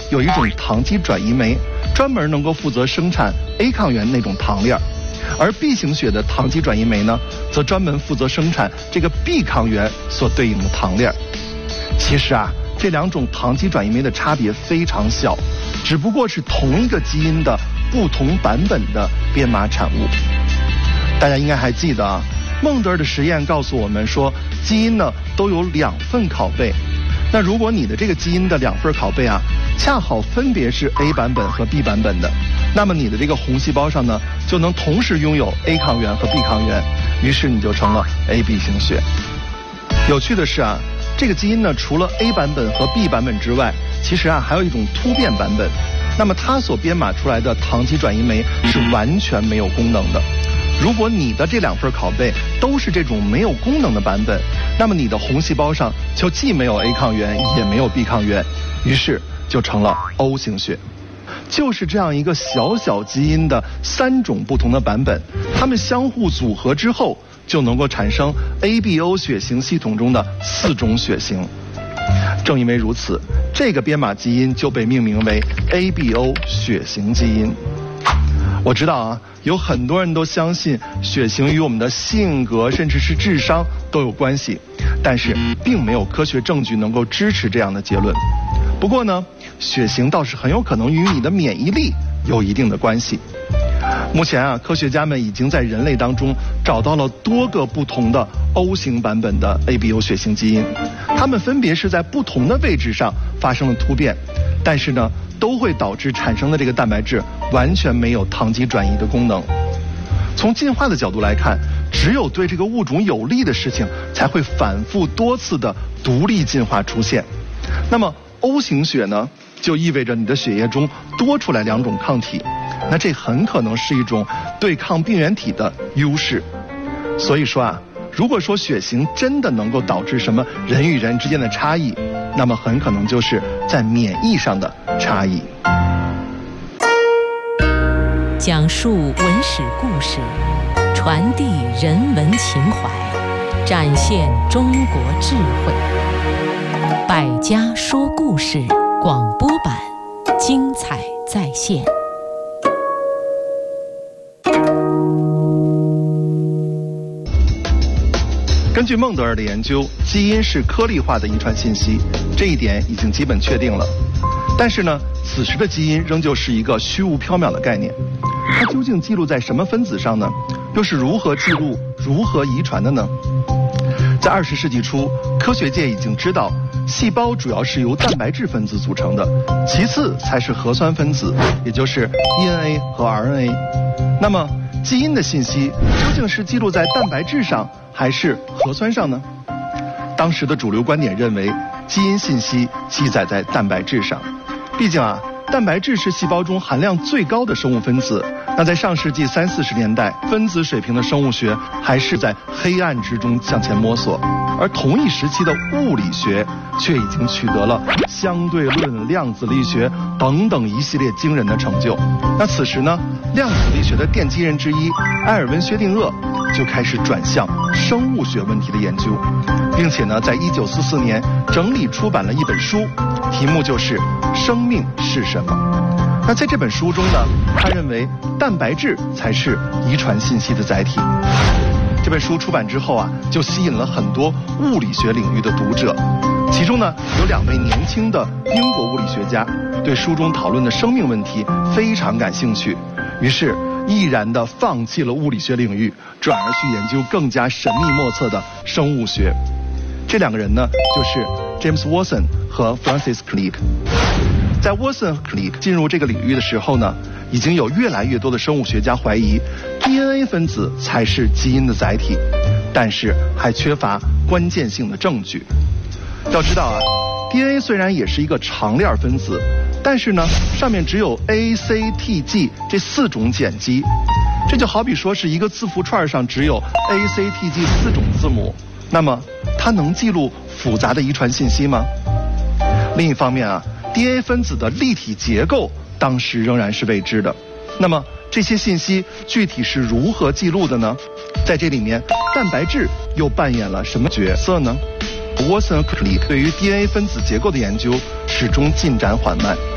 有一种糖基转移酶，专门能够负责生产 A 抗原那种糖链，而 B 型血的糖基转移酶呢，则专门负责生产这个 B 抗原所对应的糖链。其实啊，这两种糖基转移酶的差别非常小，只不过是同一个基因的不同版本的编码产物。大家应该还记得啊，孟德尔的实验告诉我们说，基因呢都有2份拷贝。那如果你的这个基因的2份拷贝啊，恰好分别是 A 版本和 B 版本的，那么你的这个红细胞上呢，就能同时拥有 A 抗原和 B 抗原，于是你就成了 AB 型血。有趣的是啊，这个基因呢，除了 A 版本和 B 版本之外，其实啊还有一种突变版本。那么它所编码出来的糖基转移酶是完全没有功能的。如果你的这2份拷贝都是这种没有功能的版本，那么你的红细胞上就既没有 A 抗原，也没有 B 抗原，于是就成了 O 型血。就是这样一个小小基因的3种不同的版本，它们相互组合之后，就能够产生 ABO 血型系统中的4种血型。正因为如此，这个编码基因就被命名为 ABO 血型基因。我知道啊，有很多人都相信血型与我们的性格甚至是智商都有关系，但是并没有科学证据能够支持这样的结论。不过呢，血型倒是很有可能与你的免疫力有一定的关系。目前啊，科学家们已经在人类当中找到了多个不同的 O 型版本的 ABO 血型基因，它们分别是在不同的位置上发生了突变，但是呢，都会导致产生的这个蛋白质完全没有糖基转移的功能。从进化的角度来看，只有对这个物种有利的事情才会反复多次的独立进化出现。那么 O 型血呢，就意味着你的血液中多出来2种抗体，那这很可能是一种对抗病原体的优势。所以说啊，如果说血型真的能够导致什么人与人之间的差异，那么很可能就是在免疫上的差异。 讲述文史故事，传递人文情怀，展现中国智慧。百家说故事广播版，精彩再现。 根据孟德尔的研究，基因是颗粒化的遗传信息，这一点已经基本确定了。但是呢，此时的基因仍旧是一个虚无缥缈的概念，它究竟记录在什么分子上呢？又是如何记录、如何遗传的呢？在20世纪初，科学界已经知道，细胞主要是由蛋白质分子组成的，其次才是核酸分子，也就是 DNA 和 RNA。那么，基因的信息究竟是记录在蛋白质上，还是核酸上呢？当时的主流观点认为，基因信息记载在蛋白质上。毕竟啊，蛋白质是细胞中含量最高的生物分子。那在上世纪30、40年代，分子水平的生物学还是在黑暗之中向前摸索，而同一时期的物理学却已经取得了相对论、量子力学等等一系列惊人的成就。那此时呢，量子力学的奠基人之一埃尔温·薛定谔就开始转向生物学问题的研究，并且呢，在1944年整理出版了一本书，题目就是《生命是什么》。那在这本书中呢，他认为蛋白质才是遗传信息的载体。这本书出版之后啊，就吸引了很多物理学领域的读者，其中呢，有2位年轻的英国物理学家对书中讨论的生命问题非常感兴趣，于是毅然地放弃了物理学领域，转而去研究更加神秘莫测的生物学。这2个人呢，就是 James Watson 和 Francis Crick。在 Watson 和 Crick 进入这个领域的时候呢，已经有越来越多的生物学家怀疑 DNA 分子才是基因的载体，但是还缺乏关键性的证据。要知道啊， DNA 虽然也是一个长链分子，但是呢，上面只有 A、C、T、G 这4种碱基，这就好比说是一个字符串上只有 A、C、T、G 4种字母，那么它能记录复杂的遗传信息吗？另一方面啊， DNA 分子的立体结构当时仍然是未知的，那么这些信息具体是如何记录的呢？在这里面，蛋白质又扮演了什么角色呢？Watson和 Crick 对于 DNA 分子结构的研究始终进展缓慢，